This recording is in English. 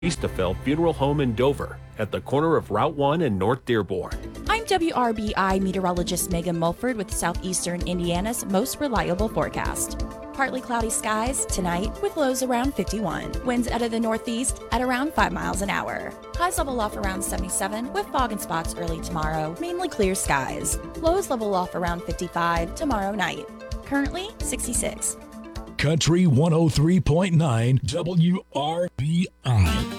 Eastophel Funeral Home in Dover at the corner of Route 1 and North Dearborn. I'm WRBI meteorologist Megan Mulford with Southeastern Indiana's most reliable forecast. Partly cloudy skies tonight with lows around 51. Winds out of the northeast at around 5 miles an hour. Highs level off around 77 with fog in spots early tomorrow. Mainly clear skies. Lows level off around 55 tomorrow night. Currently 66. Country 103.9 WRBI.